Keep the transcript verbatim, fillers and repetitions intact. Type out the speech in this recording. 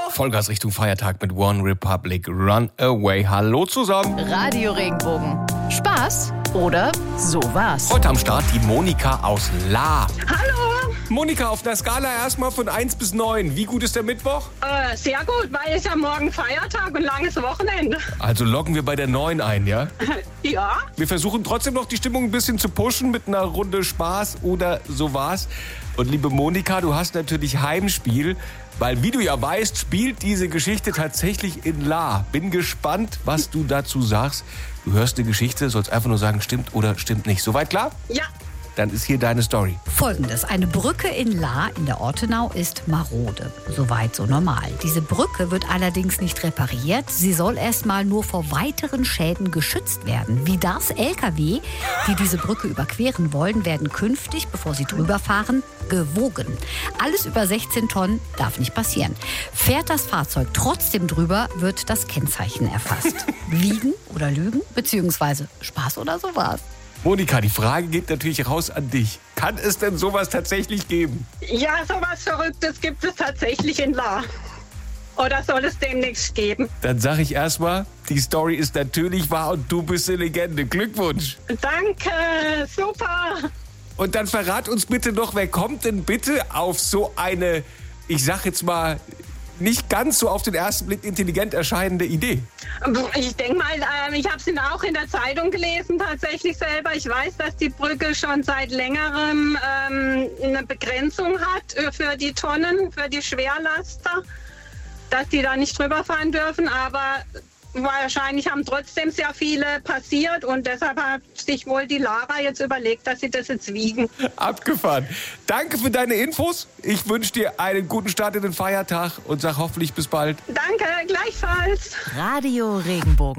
Vollgas Richtung Feiertag mit One Republic Runaway. Hallo zusammen. Radio Regenbogen. Spaß oder sowas? Heute am Start die Monika aus La. Hallo. Monika, auf einer Skala erstmal von eins bis neun. Wie gut ist der Mittwoch? Äh, sehr gut, weil es ja morgen Feiertag und langes Wochenende. Also loggen wir bei der neun ein, ja? Ja. Wir versuchen trotzdem noch die Stimmung ein bisschen zu pushen mit einer Runde Spaß oder sowas. Und liebe Monika, du hast natürlich Heimspiel, weil wie du ja weißt, spielt diese Geschichte tatsächlich in La. Bin gespannt, was du dazu sagst. Du hörst die Geschichte, sollst einfach nur sagen, stimmt oder stimmt nicht. Soweit klar? Ja. Dann ist hier deine Story. Folgendes: Eine Brücke in La in der Ortenau ist marode. Soweit so normal. Diese Brücke wird allerdings nicht repariert. Sie soll erstmal nur vor weiteren Schäden geschützt werden. Wie das L K W, die diese Brücke überqueren wollen, werden künftig, bevor sie drüber fahren, gewogen. Alles über sechzehn Tonnen darf nicht passieren. Fährt das Fahrzeug trotzdem drüber, wird das Kennzeichen erfasst. Wiegen oder Lügen? Beziehungsweise Spaß oder sowas? Monika, die Frage geht natürlich raus an dich. Kann es denn sowas tatsächlich geben? Ja, sowas Verrücktes gibt es tatsächlich in La. Oder soll es demnächst geben? Dann sage ich erstmal, die Story ist natürlich wahr und du bist eine Legende. Glückwunsch. Danke, super. Und dann verrat uns bitte noch, wer kommt denn bitte auf so eine, ich sag jetzt mal, nicht ganz so auf den ersten Blick intelligent erscheinende Idee? Ich denke mal, äh, ich habe es auch in der Zeitung gelesen, tatsächlich selber. Ich weiß, dass die Brücke schon seit längerem ähm, eine Begrenzung hat äh, für die Tonnen, für die Schwerlaster, dass die da nicht drüber fahren dürfen. Aber wahrscheinlich haben trotzdem sehr viele passiert und deshalb hat sich wohl die Lara jetzt überlegt, dass sie das jetzt wiegen. Abgefahren. Danke für deine Infos. Ich wünsche dir einen guten Start in den Feiertag und sag hoffentlich bis bald. Danke, gleichfalls. Radio Regenbogen.